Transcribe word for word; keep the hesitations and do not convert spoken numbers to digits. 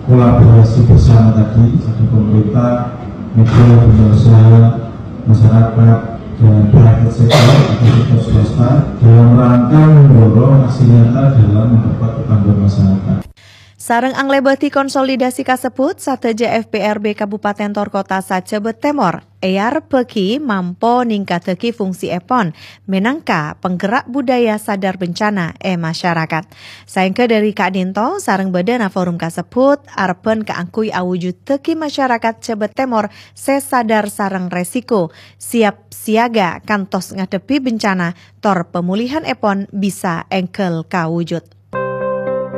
kolaborasi bersama tadi ada pemerintah, media, dunia usaha, masyarakat, dan private sector atau sektor swasta dalam rangka mendorong aksi nyata dalam memperkuat kepandaian masyarakat. Sareng anglebeti konsolidasi kasebut sateja F P R B Kabupaten Torkota Sacebet Temor, eyar peki mampo ningkateki fungsi epon, menangka penggerak budaya sadar bencana e masyarakat. Saengke dari Kak Dinto, sareng bedana forum kasebut, arpen keangkui awujud teki masyarakat Cebet Temor se sadar sareng resiko, siap siaga kantos ngadepi bencana, tor pemulihan epon bisa engkel kawujud.